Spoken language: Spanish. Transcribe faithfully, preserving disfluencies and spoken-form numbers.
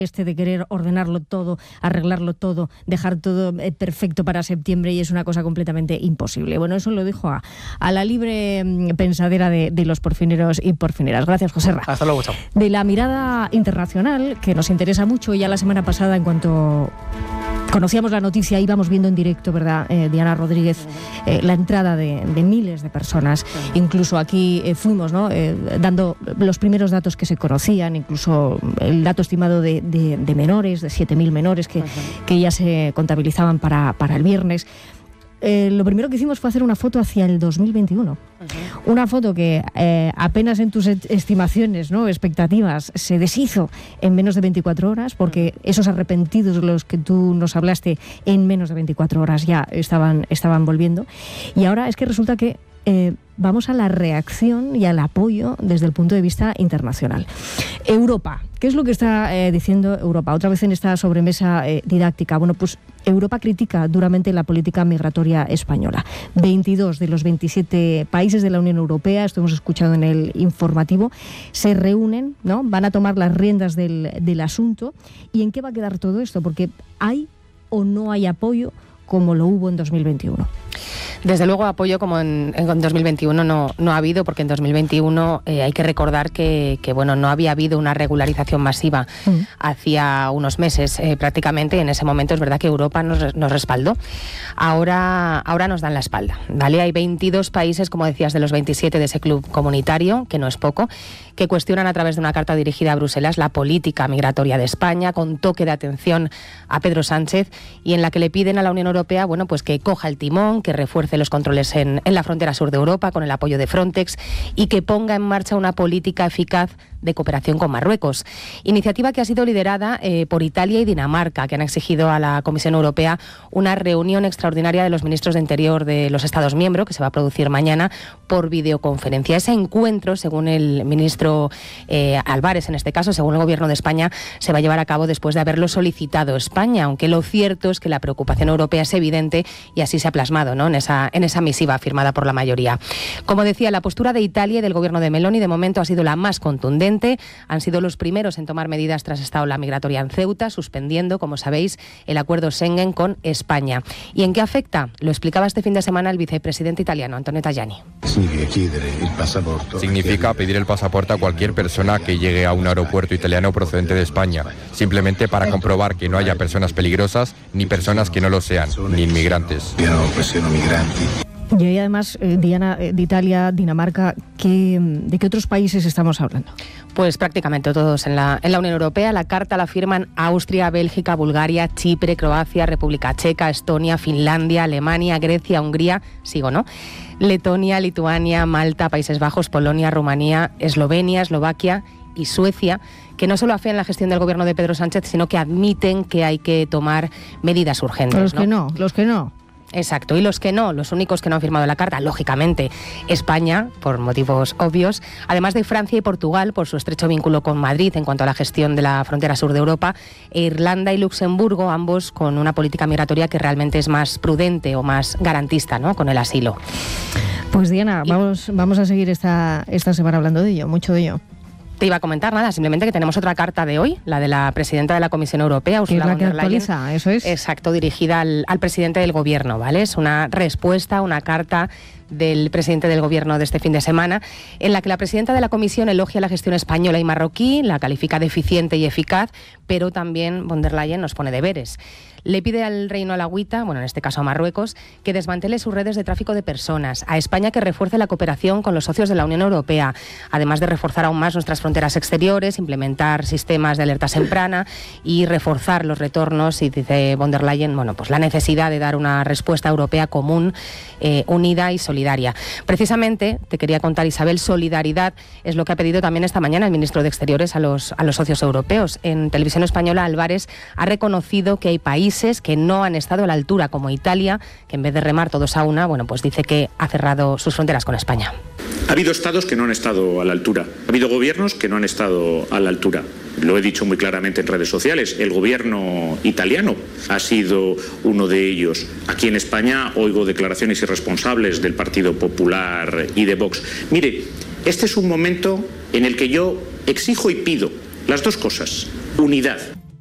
este de querer ordenarlo todo, arreglarlo todo, dejar todo eh, perfecto para septiembre, y es una cosa completamente imposible. Bueno, eso lo dijo a, a la libre mm, pensadera de, de los porfineros y porfineras. Gracias, Joserra. Hasta luego, chao. De la mirada internacional, que nos interesa mucho, ya la semana pasada, en cuanto conocíamos la noticia, íbamos viendo en directo, ¿verdad, eh, Diana Rodríguez, eh, la entrada de, de miles de personas. Incluso aquí eh, fuimos, ¿no?, eh, dando los primeros datos que se conocían, incluso el dato estimado de, de, de menores, de siete mil menores que, uh-huh. que ya se contabilizaban para, para el viernes. Eh, lo primero que hicimos fue hacer una foto hacia el dos mil veintiuno. Uh-huh. Una foto que eh, apenas en tus estimaciones, ¿no?, expectativas, se deshizo en menos de veinticuatro horas, porque uh-huh. esos arrepentidos de los que tú nos hablaste en menos de veinticuatro horas ya estaban, estaban volviendo. Y ahora es que resulta que eh, vamos a la reacción y al apoyo desde el punto de vista internacional. Europa. ¿Qué es lo que está eh, diciendo Europa? Otra vez en esta sobremesa eh, didáctica. Bueno, pues Europa critica duramente la política migratoria española. veintidós de los veintisiete países de la Unión Europea, esto hemos escuchado en el informativo, se reúnen, ¿no?, van a tomar las riendas del, del asunto. ¿Y en qué va a quedar todo esto? Porque ¿hay o no hay apoyo como lo hubo en dos mil veintiuno? Desde luego apoyo como en, en dos mil veintiuno no, no ha habido, porque en dos mil veintiuno eh, hay que recordar que, que bueno, no había habido una regularización masiva mm. hacía unos meses eh, prácticamente. En ese momento es verdad que Europa nos, nos respaldó. Ahora, ahora nos dan la espalda, ¿vale? Hay veintidós países, como decías, de los veintisiete de ese club comunitario, que no es poco, que cuestionan a través de una carta dirigida a Bruselas la política migratoria de España, con toque de atención a Pedro Sánchez, y en la que le piden a la Unión Europea, bueno, pues que coja el timón, que refuerce los controles en, en la frontera sur de Europa con el apoyo de Frontex, y que ponga en marcha una política eficaz de cooperación con Marruecos. Iniciativa que ha sido liderada eh, por Italia y Dinamarca, que han exigido a la Comisión Europea una reunión extraordinaria de los ministros de Interior de los Estados miembros, que se va a producir mañana por videoconferencia. Ese encuentro, según el ministro eh, Álvarez, en este caso, según el Gobierno de España, se va a llevar a cabo después de haberlo solicitado España, aunque lo cierto es que la preocupación europea es evidente, y así se ha plasmado, ¿no?, en esa, en esa misiva firmada por la mayoría. Como decía, la postura de Italia y del Gobierno de Meloni de momento ha sido la más contundente. Han sido los primeros en tomar medidas tras esta ola migratoria en Ceuta, suspendiendo, como sabéis, el acuerdo Schengen con España. ¿Y en qué afecta? Lo explicaba este fin de semana el vicepresidente italiano, Antonio Tajani. Significa pedir el pasaporte a cualquier persona que llegue a un aeropuerto italiano procedente de España, simplemente para comprobar que no haya personas peligrosas, ni personas que no lo sean, ni inmigrantes. Y ahí además, eh, Diana, eh, de Italia, Dinamarca, ¿qué, ¿de qué otros países estamos hablando? Pues prácticamente todos en la, en la Unión Europea. La carta la firman Austria, Bélgica, Bulgaria, Chipre, Croacia, República Checa, Estonia, Finlandia, Alemania, Grecia, Hungría, sigo, ¿no?, Letonia, Lituania, Malta, Países Bajos, Polonia, Rumanía, Eslovenia, Eslovaquia y Suecia, que no solo afean la gestión del gobierno de Pedro Sánchez, sino que admiten que hay que tomar medidas urgentes. Los ¿no? que no, los que no. Exacto, y los que no, los únicos que no han firmado la carta, lógicamente, España, por motivos obvios, además de Francia y Portugal, por su estrecho vínculo con Madrid en cuanto a la gestión de la frontera sur de Europa, e Irlanda y Luxemburgo, ambos con una política migratoria que realmente es más prudente o más garantista, ¿no?, con el asilo. Pues Diana, y... vamos, vamos a seguir esta, esta semana hablando de ello, mucho de ello. Te iba a comentar nada, simplemente que tenemos otra carta de hoy, la de la presidenta de la Comisión Europea, Ursula von der Leyen. Eso es. Exacto, dirigida al, al presidente del Gobierno, ¿vale? Es una respuesta, una carta del presidente del Gobierno de este fin de semana, en la que la presidenta de la Comisión elogia la gestión española y marroquí, la califica de eficiente y eficaz, pero también von der Leyen nos pone deberes. Le pide al Reino Alagüita, bueno, en este caso a Marruecos, que desmantele sus redes de tráfico de personas, a España que refuerce la cooperación con los socios de la Unión Europea, además de reforzar aún más nuestras fronteras exteriores, implementar sistemas de alerta temprana y reforzar los retornos. Y dice von der Leyen, bueno, pues la necesidad de dar una respuesta europea común, eh, unida y solidaria. Precisamente, te quería contar, Isabel, solidaridad es lo que ha pedido también esta mañana el ministro de Exteriores a los, a los socios europeos. En Televisión Española, Álvarez ha reconocido que hay países que no han estado a la altura, como Italia, que en vez de remar todos a una, bueno, pues dice que ha cerrado sus fronteras con España. Ha habido estados que no han estado a la altura. Ha habido gobiernos que no han estado a la altura. Lo he dicho muy claramente en redes sociales. El gobierno italiano ha sido uno de ellos. Aquí en España oigo declaraciones irresponsables del Partido Popular y de Vox. Mire, este es un momento en el que yo exijo y pido las dos cosas. Unidad.